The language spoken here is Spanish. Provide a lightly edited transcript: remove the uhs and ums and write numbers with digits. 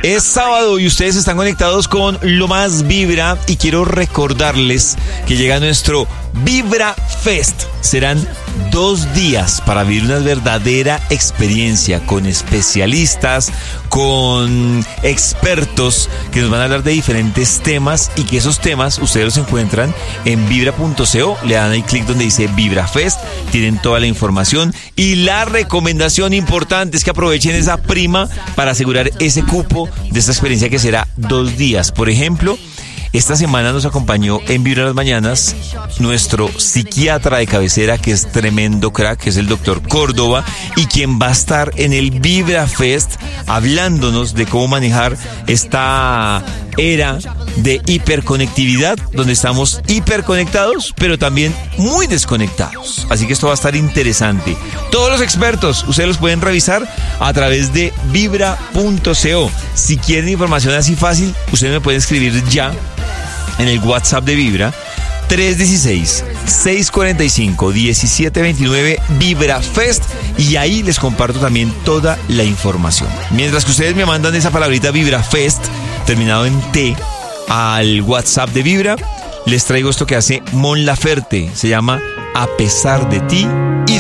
Es sábado y ustedes están conectados con Lo Más Vibra y quiero recordarles que llega nuestro Vibra Fest. Serán 2 días para vivir una verdadera experiencia con especialistas, con expertos que nos van a hablar de diferentes temas y que esos temas ustedes los encuentran en vibra.co. Le dan ahí clic donde dice Vibra Fest, tienen toda la información y la recomendación importante es que aprovechen esa prima para asegurar ese cupo de esta experiencia que será 2 días. Por ejemplo, esta semana nos acompañó en Vibra las Mañanas nuestro psiquiatra de cabecera, que es tremendo crack, que es el doctor Córdoba, y quien va a estar en el Vibra Fest hablándonos de cómo manejar esta era de hiperconectividad, donde estamos hiperconectados, pero también muy desconectados. Así que esto va a estar interesante. Todos los expertos, ustedes los pueden revisar a través de vibra.co. Si quieren información así fácil, ustedes me pueden escribir ya en el WhatsApp de Vibra, 316-645-1729 Vibra Fest, y ahí les comparto también toda la información. Mientras que ustedes me mandan esa palabrita Vibra Fest, terminado en T, al WhatsApp de Vibra, les traigo esto que hace Mon Laferte. Se llama A Pesar de Ti.